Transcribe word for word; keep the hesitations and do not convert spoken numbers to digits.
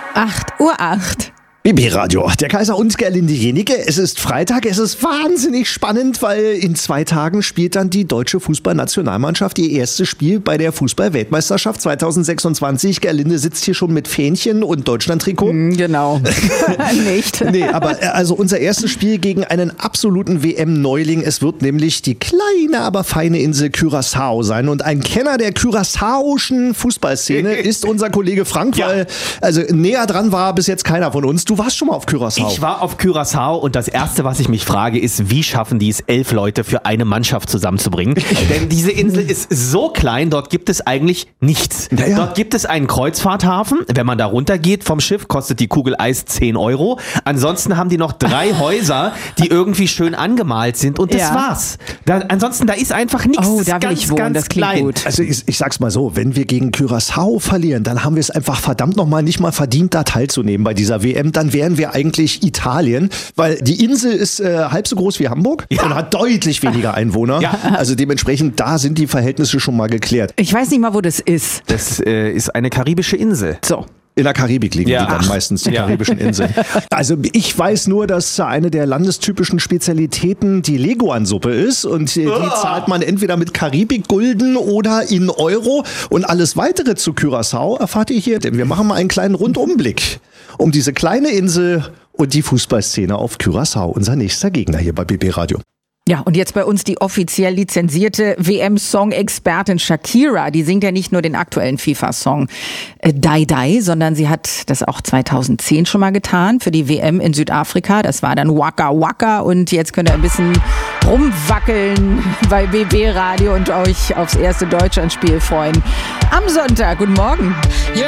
acht Uhr acht. B B-Radio, der Kaiser und Gerlinde Jenike. Es ist Freitag, es ist wahnsinnig spannend, weil in zwei Tagen spielt dann die deutsche Fußballnationalmannschaft ihr erstes Spiel bei der Fußball-Weltmeisterschaft zwanzig sechsundzwanzig. Gerlinde sitzt hier schon mit Fähnchen und Deutschland-Trikot. Genau. Nicht. Nee, aber also unser erstes Spiel gegen einen absoluten W M-Neuling. Es wird nämlich die kleine, aber feine Insel Curaçao sein. Und ein Kenner der curaçaoischen Fußballszene ist unser Kollege Frank, Ja. weil also näher dran war bis jetzt keiner von uns. Du warst schon mal auf Curaçao. Ich war auf Curaçao und das Erste, was ich mich frage, ist, wie schaffen die es, elf Leute für eine Mannschaft zusammenzubringen? Denn diese Insel ist so klein, dort gibt es eigentlich nichts. Naja. Dort gibt es einen Kreuzfahrthafen. Wenn man da runtergeht vom Schiff, kostet die Kugel Eis zehn Euro. Ansonsten haben die noch drei Häuser, die irgendwie schön angemalt sind und das Ja. war's. Da, ansonsten, da ist einfach nichts. Oh, Das da ist will ganz, ich wohnen, ganz das klingt klein. gut. Also ich, ich sag's mal so, wenn wir gegen Curaçao verlieren, dann haben wir es einfach verdammt nochmal nicht mal verdient, da teilzunehmen bei dieser W M. Dann wären wir eigentlich Italien, weil die Insel ist äh, halb so groß wie Hamburg Ja. und hat deutlich weniger Einwohner. Ja. Also dementsprechend, da sind die Verhältnisse schon mal geklärt. Ich weiß nicht mal, wo das ist. Das äh, ist eine karibische Insel. So. In der Karibik liegen Ja. die dann Ach. meistens, die Ja. karibischen Inseln. Also ich weiß nur, dass eine der landestypischen Spezialitäten die Leguan-Suppe ist und äh, die zahlt man entweder mit Karibik-Gulden oder in Euro und alles weitere zu Curaçao erfahrt ihr hier, denn wir machen mal einen kleinen Rundumblick um diese kleine Insel und die Fußballszene auf Curaçao, unser nächster Gegner hier bei B B Radio. Ja, und jetzt bei uns die offiziell lizenzierte W M-Song-Expertin Shakira. Die singt ja nicht nur den aktuellen FIFA-Song äh, Die Die, sondern sie hat das auch zweitausendzehn schon mal getan für die W M in Südafrika. Das war dann Waka Waka und jetzt könnt ihr ein bisschen rumwackeln bei B B Radio und euch aufs erste Deutschlandspiel freuen. Am Sonntag. Guten Morgen. Yeah.